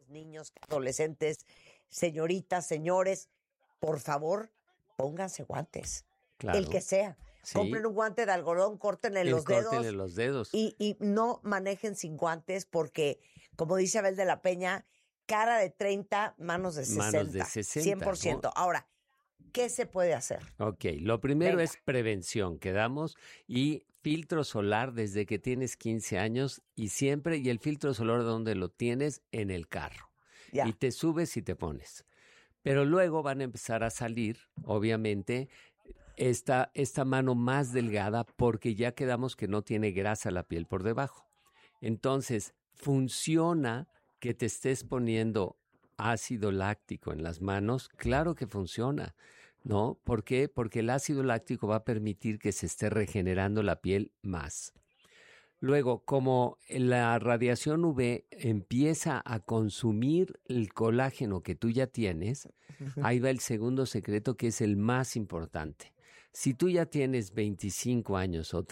niños, adolescentes, señoritas, señores, por favor, pónganse guantes. Claro. El que sea. Sí. Compren un guante de algodón, córtenle los dedos. Y no manejen sin guantes porque, como dice Abel de la Peña, cara de 30, manos de 60. Manos de 60, 100%. ¿no? Ahora, ¿qué se puede hacer? Ok, lo primero es prevención, quedamos, y filtro solar desde que tienes 15 años y siempre, y el filtro solar ¿dónde lo tienes? En el carro. Ya. Y te subes y te pones. Pero luego van a empezar a salir, obviamente, esta mano más delgada porque ya quedamos que no tiene grasa la piel por debajo. Entonces, funciona que te estés poniendo ácido láctico en las manos. Claro que funciona, ¿no? ¿Por qué? Porque el ácido láctico va a permitir que se esté regenerando la piel más. Luego, como la radiación UV empieza a consumir el colágeno que tú ya tienes, ahí va el segundo secreto que es el más importante. Si tú ya tienes 25 años o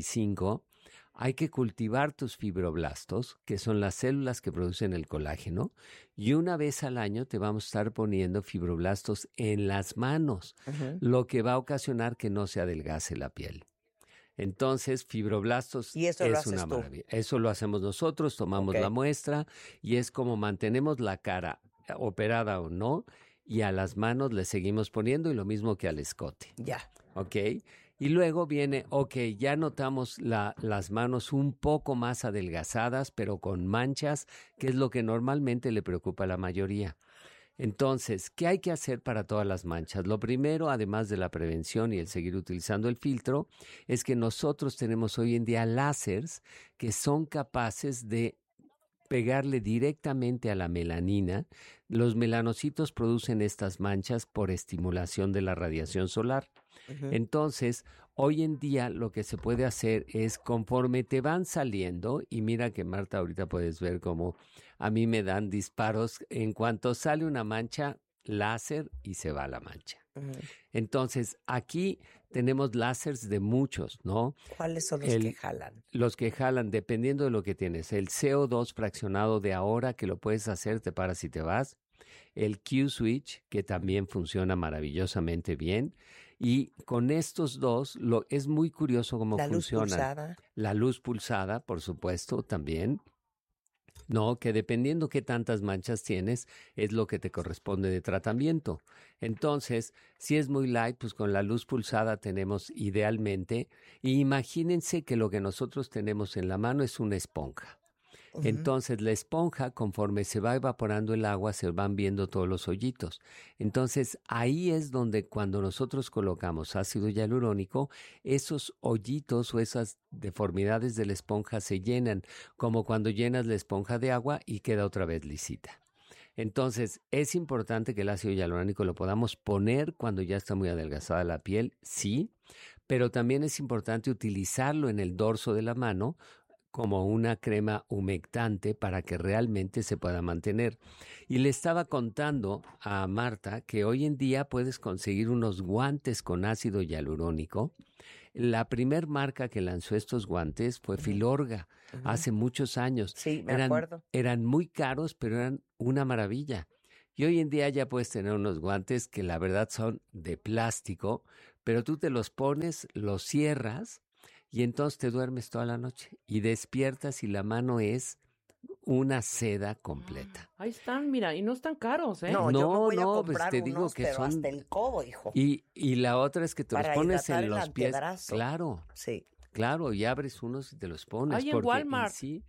35, hay que cultivar tus fibroblastos, que son las células que producen el colágeno, y una vez al año te vamos a estar poniendo fibroblastos en las manos, lo que va a ocasionar que no se adelgace la piel. Entonces, fibroblastos ¿Y eso es una tú? maravilla. Eso lo hacemos nosotros, tomamos la muestra y es como mantenemos la cara operada o no y a las manos le seguimos poniendo y lo mismo que al escote. Ya. ¿Ok? Y luego viene, ya notamos las manos un poco más adelgazadas, pero con manchas, que es lo que normalmente le preocupa a la mayoría. Entonces, ¿qué hay que hacer para todas las manchas? Lo primero, además de la prevención y el seguir utilizando el filtro, es que nosotros tenemos hoy en día láseres que son capaces de pegarle directamente a la melanina. Los melanocitos producen estas manchas por estimulación de la radiación solar. Entonces, hoy en día lo que se puede hacer es conforme te van saliendo, y mira que Marta ahorita puedes ver cómo a mí me dan disparos, en cuanto sale una mancha, láser y se va la mancha. Entonces, aquí tenemos láseres de muchos, ¿no? ¿Cuáles son los que jalan? Los que jalan, dependiendo de lo que tienes. El CO2 fraccionado de ahora, que lo puedes hacer, te paras y te vas. El Q-Switch, que también funciona maravillosamente bien. Y con estos dos, es muy curioso cómo funcionan. La luz pulsada. La luz pulsada, por supuesto, también. No, que dependiendo qué tantas manchas tienes, es lo que te corresponde de tratamiento. Entonces, si es muy light, pues con la luz pulsada tenemos idealmente. Y imagínense que lo que nosotros tenemos en la mano es una esponja. Entonces, la esponja, conforme se va evaporando el agua, se van viendo todos los hoyitos. Entonces, ahí es donde cuando nosotros colocamos ácido hialurónico, esos hoyitos o esas deformidades de la esponja se llenan, como cuando llenas la esponja de agua y queda otra vez lisita. Entonces, es importante que el ácido hialurónico lo podamos poner cuando ya está muy adelgazada la piel, sí, pero también es importante utilizarlo en el dorso de la mano como una crema humectante para que realmente se pueda mantener. Y le estaba contando a Marta que hoy en día puedes conseguir unos guantes con ácido hialurónico. La primer marca que lanzó estos guantes fue Filorga, hace muchos años. Sí, me acuerdo. Eran muy caros, pero eran una maravilla. Y hoy en día ya puedes tener unos guantes que la verdad son de plástico, pero tú te los pones, los cierras, y entonces te duermes toda la noche y despiertas y la mano es una seda completa. Ahí están, mira, y no están caros, ¿eh? No, yo me voy a comprar pues te digo unos, que pero son hasta el codo, hijo. Y la otra es que te los Para pones hidratar en los el pies. antebrazo. Claro. Sí. Claro, y abres unos y te los pones. Hay en porque, Walmart, sí,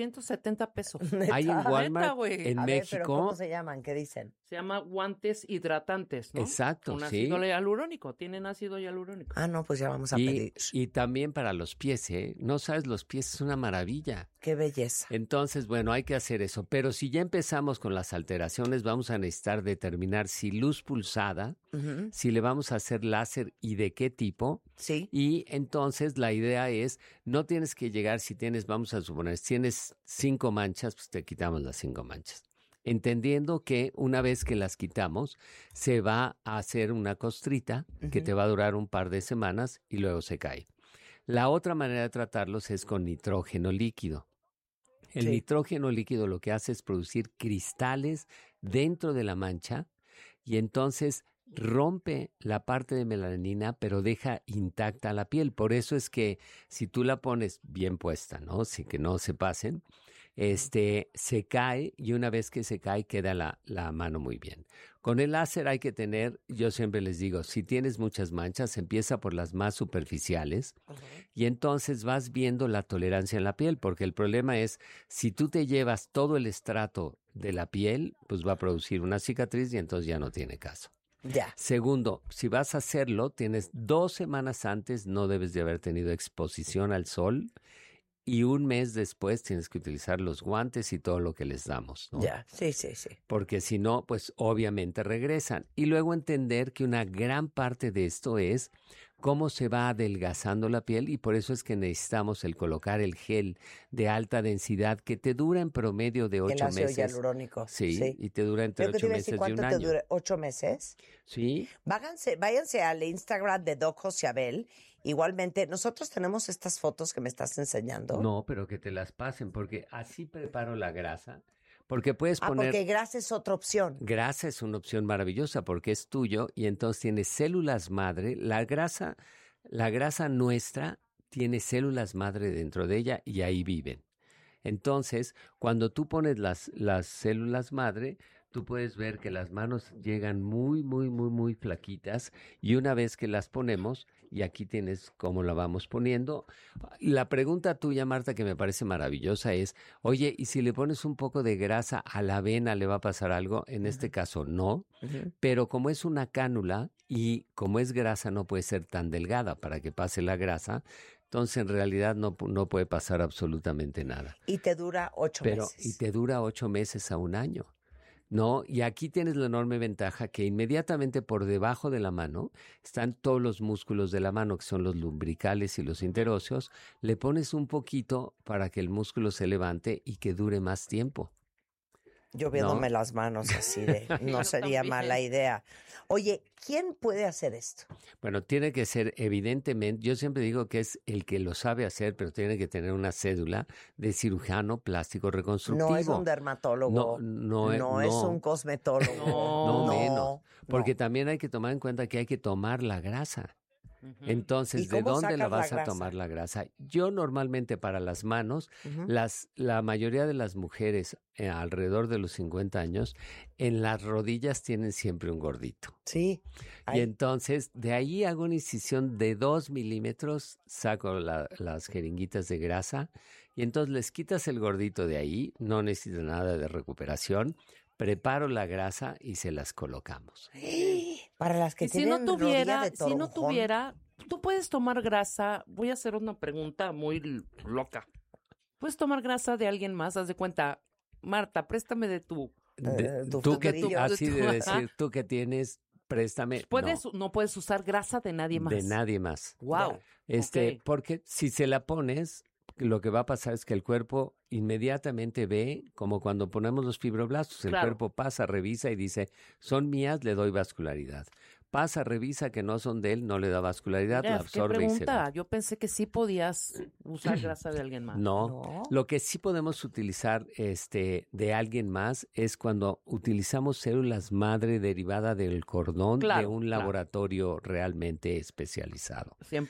470 pesos. hay en Walmart, Neta, güey. en A ver, México. pero ¿cómo se llaman? ¿Qué dicen? Se llama guantes hidratantes, ¿no? Exacto, Con sí. ácido hialurónico, tienen ácido hialurónico. Ah, no, pues ya vamos a pedir. Y también para los pies, ¿eh? No sabes, los pies es una maravilla. Qué belleza. Entonces, bueno, hay que hacer eso. Pero si ya empezamos con las alteraciones, vamos a necesitar determinar si luz pulsada, si le vamos a hacer láser y de qué tipo. Sí. Y entonces la idea es, no tienes que llegar si tienes, vamos a suponer, si tienes 5 manchas, pues te quitamos las 5 manchas. Entendiendo que una vez que las quitamos, se va a hacer una costrita que te va a durar un par de semanas y luego se cae. La otra manera de tratarlos es con nitrógeno líquido. El nitrógeno líquido lo que hace es producir cristales dentro de la mancha y entonces rompe la parte de melanina, pero deja intacta la piel. Por eso es que si tú la pones bien puesta, ¿no? Sin que no se pasen, se cae y una vez que se cae queda la mano muy bien. Con el láser hay que tener, yo siempre les digo, si tienes muchas manchas, empieza por las más superficiales y entonces vas viendo la tolerancia en la piel, porque el problema es, si tú te llevas todo el estrato de la piel, pues va a producir una cicatriz y entonces ya no tiene caso. Ya. Segundo, si vas a hacerlo, tienes 2 semanas antes, no debes de haber tenido exposición al sol y un mes después tienes que utilizar los guantes y todo lo que les damos, ¿no? Ya, sí. Porque si no, pues obviamente regresan. Y luego entender que una gran parte de esto es cómo se va adelgazando la piel y por eso es que necesitamos el colocar el gel de alta densidad que te dura en promedio de 8 meses. El ácido hialurónico. Sí, y te dura entre 8 meses y un año. ¿Cuánto te dura? ¿8 meses? Sí. Váyanse al Instagram de Doc José Abel. Igualmente, nosotros tenemos estas fotos que me estás enseñando. No, pero que te las pasen porque así preparo la grasa. Porque puedes poner... porque grasa es otra opción. Grasa es una opción maravillosa porque es tuyo y entonces tienes células madre. La grasa nuestra tiene células madre dentro de ella y ahí viven. Entonces, cuando tú pones las células madre, tú puedes ver que las manos llegan muy flaquitas y una vez que las ponemos, y aquí tienes cómo la vamos poniendo. La pregunta tuya, Marta, que me parece maravillosa es, oye, ¿y si le pones un poco de grasa a la vena le va a pasar algo? En este caso no, pero como es una cánula y como es grasa no puede ser tan delgada para que pase la grasa, entonces en realidad no puede pasar absolutamente nada. Y te dura 8 meses. Y te dura 8 meses a un año. No, y aquí tienes la enorme ventaja que inmediatamente por debajo de la mano están todos los músculos de la mano, que son los lumbricales y los interóseos. Le pones un poquito para que el músculo se levante y que dure más tiempo. Yo viéndome las manos así de, no sería mala idea. Oye, ¿quién puede hacer esto? Bueno, tiene que ser evidentemente, yo siempre digo que es el que lo sabe hacer, pero tiene que tener una cédula de cirujano plástico reconstructivo. No es un dermatólogo, no es un cosmetólogo. No menos, porque también hay que tomar en cuenta que hay que tomar la grasa. Entonces, ¿de dónde la vas a tomar la grasa? Yo normalmente para las manos, la mayoría de las mujeres alrededor de los 50 años, en las rodillas tienen siempre un gordito. Sí. Y entonces, de ahí hago una incisión de 2 milímetros, saco las jeringuitas de grasa y entonces les quitas el gordito de ahí, no necesita nada de recuperación. Preparo la grasa y se las colocamos. Para las que tienen rodilla de toronjón. Si no tuviera, tú puedes tomar grasa. Voy a hacer una pregunta muy loca. ¿Puedes tomar grasa de alguien más? Haz de cuenta, Marta, préstame de tu... tú que tienes, préstame. No puedes usar grasa de nadie más. De nadie más. Wow. Porque si se la pones, lo que va a pasar es que el cuerpo inmediatamente ve, como cuando ponemos los fibroblastos, el cuerpo pasa, revisa y dice, son mías, le doy vascularidad. Pasa, revisa que no son de él, no le da vascularidad, la absorbe y se va. Yo pensé que sí podías usar grasa de alguien más. No. Lo que sí podemos utilizar de alguien más es cuando utilizamos células madre derivada del cordón de un laboratorio realmente especializado.